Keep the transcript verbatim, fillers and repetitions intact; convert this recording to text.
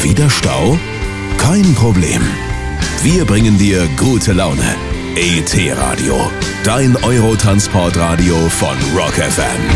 Wieder Stau? Kein Problem. Wir bringen dir gute Laune. E T Radio, dein Eurotransportradio von Rock F M.